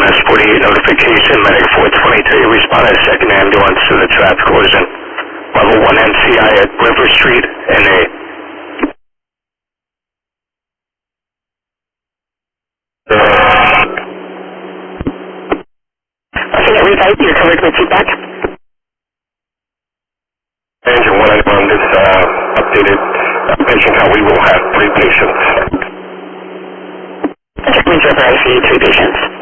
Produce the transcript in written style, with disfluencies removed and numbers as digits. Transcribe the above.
EMS 48 notification, medic 423, responded second ambulance to the traffic collision. Level 1 NCI at River Street, NA. Okay, everybody, you're covered with feedback. Engine 191, this updated patient count, we will have 3 patients. Okay, reserve ICU, 3 patients.